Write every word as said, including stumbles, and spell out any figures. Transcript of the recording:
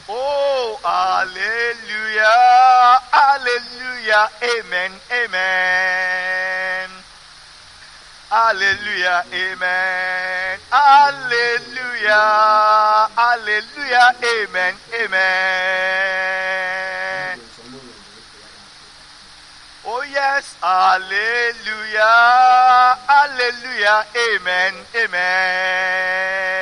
Oh, hallelujah, hallelujah, amen, amen. Hallelujah, amen. Hallelujah, hallelujah, amen, amen. Oh yes, hallelujah, hallelujah, amen, amen.